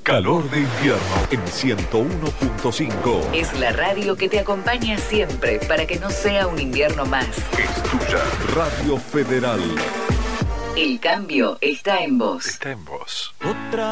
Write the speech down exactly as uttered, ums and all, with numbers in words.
Calor de invierno en ciento uno punto cinco. Es la radio que te acompaña siempre para que no sea un invierno más. Es tuya. Radio Federal. El cambio está en vos. Está en vos. Otra